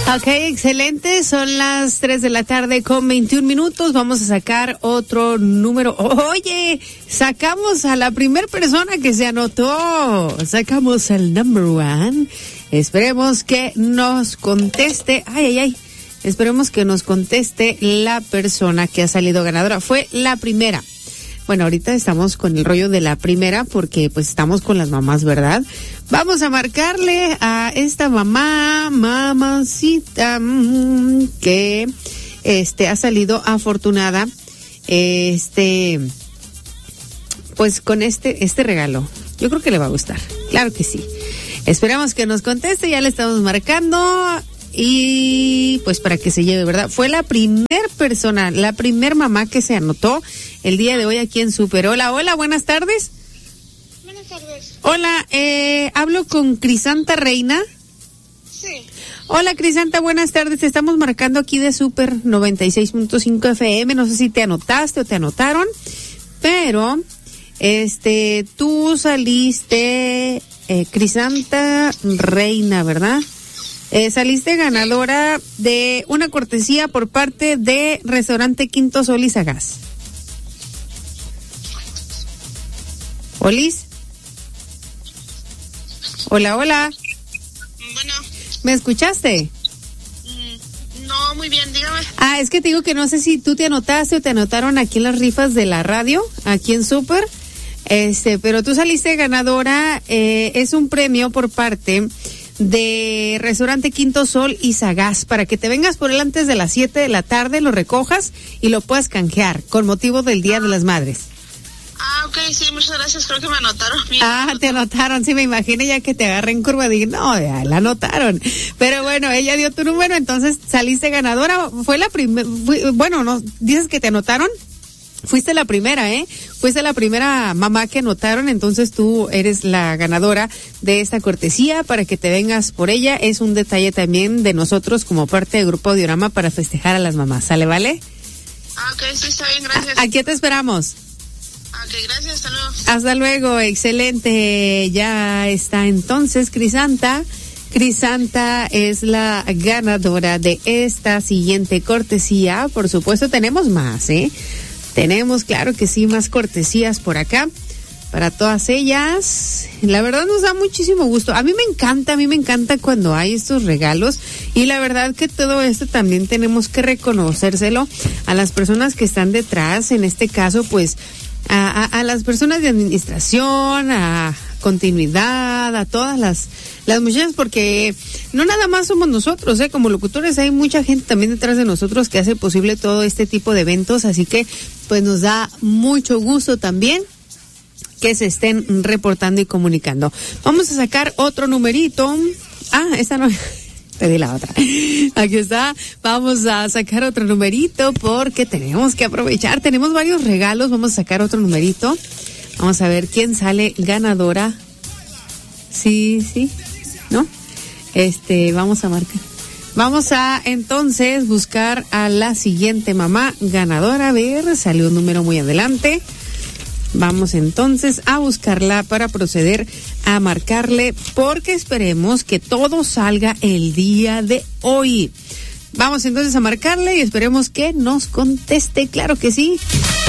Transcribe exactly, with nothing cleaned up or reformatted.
Ok, excelente. Son las tres de la tarde con veintiún minutos. Vamos a sacar otro número. Oye, sacamos a la primera persona que se anotó. Sacamos el number one. Esperemos que nos conteste. Ay, ay, ay. Esperemos que nos conteste la persona que ha salido ganadora. Fue la primera. Bueno, ahorita estamos con el rollo de la primera porque pues estamos con las mamás, ¿verdad? Vamos a marcarle a esta mamá, mamacita, mmm, que este ha salido afortunada, este, pues con este, este regalo. Yo creo que le va a gustar. Claro que sí. Esperamos que nos conteste, ya le estamos marcando. Y pues para que se lleve, ¿verdad? Fue la primer persona, la primer mamá que se anotó el día de hoy aquí en Super. Hola, hola, buenas tardes. Buenas tardes. Hola, eh, hablo con Crisanta Reina. Sí. Hola Crisanta, buenas tardes. Te estamos marcando aquí de Super noventa y seis punto cinco F M. No sé si te anotaste o te anotaron, pero este, tú saliste, eh, Crisanta Reina, ¿verdad? Eh, saliste ganadora de una cortesía por parte de Restaurante Quinto Sol y Sagaz. ¿Olis? Hola, hola. Bueno. ¿Me escuchaste? Mm, no, muy bien, dígame. Ah, es que te digo que no sé si tú te anotaste o te anotaron aquí en las rifas de la radio, aquí en Super. Este, pero tú saliste ganadora, eh, es un premio por parte de Restaurante Quinto Sol y Sagaz, para que te vengas por él antes de las siete de la tarde, lo recojas y lo puedas canjear con motivo del Día de las Madres. Ah, ok, sí, muchas gracias, creo que me anotaron. Bien, ah, anotaron. Te anotaron, sí, me imagino ya que te agarré en curva, dije, no, ya la anotaron. Pero bueno, ella dio tu número, entonces saliste ganadora, fue la primera, bueno, no, dices que te anotaron. Fuiste la primera, ¿eh? Fuiste la primera mamá que anotaron, entonces tú eres la ganadora de esta cortesía para que te vengas por ella. Es un detalle también de nosotros como parte del Grupo Diorama para festejar a las mamás. ¿Sale, vale? Ah, ok, sí, está bien, gracias. Aquí te esperamos. Ah, ok, gracias, hasta luego. Hasta luego, excelente. Ya está entonces Crisanta. Crisanta es la ganadora de esta siguiente cortesía. Por supuesto, tenemos más, ¿eh? Tenemos, claro que sí, más cortesías por acá para todas ellas. La verdad nos da muchísimo gusto. A mí me encanta, a mí me encanta cuando hay estos regalos y la verdad que todo esto también tenemos que reconocérselo a las personas que están detrás, en este caso pues a, a, a las personas de administración, a continuidad, a todas las las muchachas, porque no nada más somos nosotros, eh, como locutores hay mucha gente también detrás de nosotros que hace posible todo este tipo de eventos, así que pues nos da mucho gusto también que se estén reportando y comunicando. Vamos a sacar otro numerito. Ah, esta no, te di la otra. Aquí está. Vamos a sacar otro numerito porque tenemos que aprovechar. Tenemos varios regalos. Vamos a sacar otro numerito. Vamos a ver quién sale ganadora. Sí, sí, ¿no? Este, vamos a marcar. Vamos a entonces buscar a la siguiente mamá ganadora. A ver, salió un número muy adelante. Vamos entonces a buscarla para proceder a marcarle, porque esperemos que todo salga el día de hoy. Vamos entonces a marcarle y esperemos que nos conteste. Claro que sí.